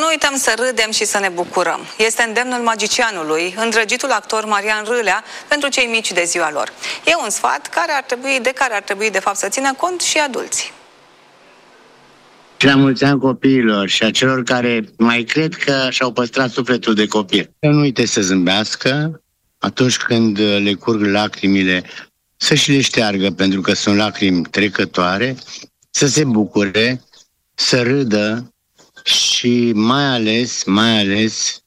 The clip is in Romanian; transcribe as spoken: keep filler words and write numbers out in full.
nu uităm să râdem și să ne bucurăm. Este îndemnul magicianului, îndrăgitul actor Marian Râlea, pentru cei mici de ziua lor. E un sfat care ar trebui, de care ar trebui de fapt să țină cont și adulții. Și la mulți ani copiilor și a celor care mai cred că și-au păstrat sufletul de copil. Să nu uite să zâmbească atunci când le curg lacrimile, să și le șteargă pentru că sunt lacrimi trecătoare, să se bucure, să râdă și mai ales, mai ales